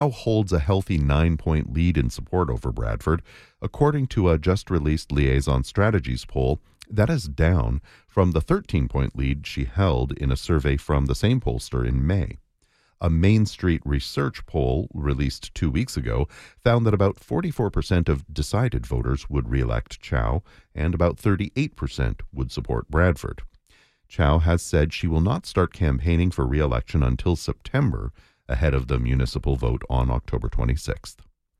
holds a healthy 9-point lead in support over Bradford, according to a just-released Liaison Strategies poll that is down from the 13-point lead she held in a survey from the same pollster in May. A Main Street Research poll released 2 weeks ago found that about 44% of decided voters would re-elect Chow and about 38% would support Bradford. Chow has said she will not start campaigning for re-election until September, ahead of the municipal vote on October 26th.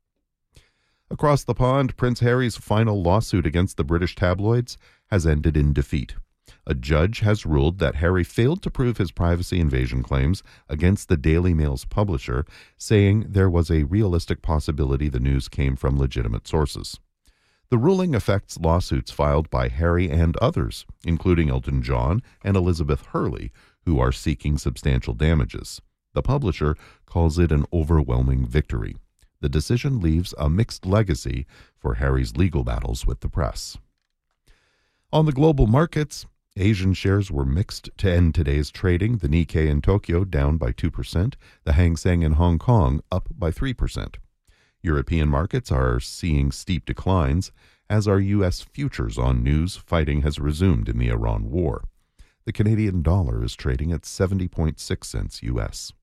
Across the pond, Prince Harry's final lawsuit against the British tabloids has ended in defeat. A judge has ruled that Harry failed to prove his privacy invasion claims against the Daily Mail's publisher, saying there was a realistic possibility the news came from legitimate sources. The ruling affects lawsuits filed by Harry and others, including Elton John and Elizabeth Hurley, who are seeking substantial damages. The publisher calls it an overwhelming victory. The decision leaves a mixed legacy for Harry's legal battles with the press. On the global markets, Asian shares were mixed to end today's trading. The Nikkei in Tokyo down by 2%, the Hang Seng in Hong Kong up by 3%. European markets are seeing steep declines, as are U.S. futures on news fighting has resumed in the Iran war. The Canadian dollar is trading at 70.6 cents U.S.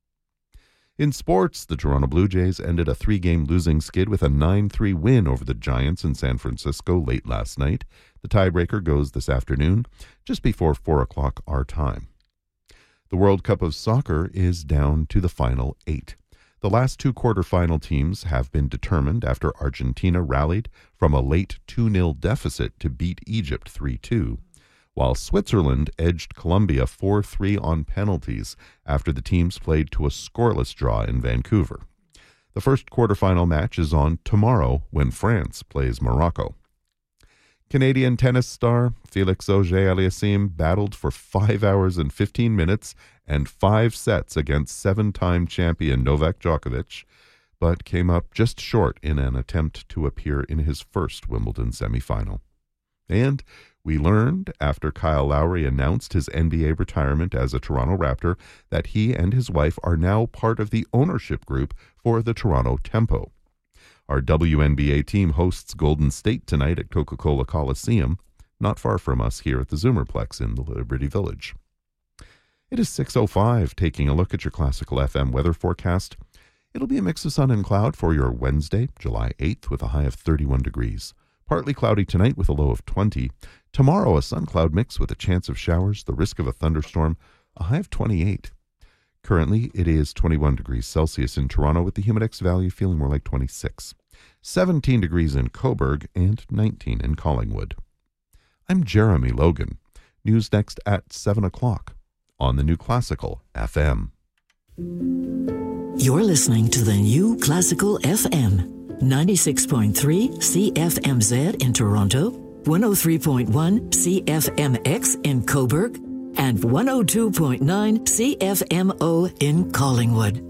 In sports, the Toronto Blue Jays ended a 3-game losing skid with a 9-3 win over the Giants in San Francisco late last night. The tiebreaker goes this afternoon, just before 4 o'clock our time. The World Cup of Soccer is down to the final 8. The last 2 quarterfinal teams have been determined after Argentina rallied from a late 2-0 deficit to beat Egypt 3-2. While Switzerland edged Colombia 4-3 on penalties after the teams played to a scoreless draw in Vancouver. The first quarterfinal match is on tomorrow when France plays Morocco. Canadian tennis star Felix Auger-Aliassime battled for 5 hours and 15 minutes and 5 sets against 7-time champion Novak Djokovic, but came up just short in an attempt to appear in his first Wimbledon semifinal. And we learned after Kyle Lowry announced his NBA retirement as a Toronto Raptor that he and his wife are now part of the ownership group for the Toronto Tempo. Our WNBA team hosts Golden State tonight at Coca-Cola Coliseum, not far from us here at the Zoomerplex in the Liberty Village. It is 6:05, taking a look at your Classical FM weather forecast. It'll be a mix of sun and cloud for your Wednesday, July 8th, with a high of 31 degrees. Partly cloudy tonight with a low of 20. Tomorrow, a sun-cloud mix with a chance of showers, the risk of a thunderstorm, a high of 28. Currently, it is 21 degrees Celsius in Toronto with the humidex value feeling more like 26. 17 degrees in Cobourg and 19 in Collingwood. I'm Jeremy Logan. News next at 7 o'clock on the New Classical FM. You're listening to the New Classical FM. 96.3 CFMZ in Toronto, 103.1 CFMX in Cobourg, and 102.9 CFMO in Collingwood.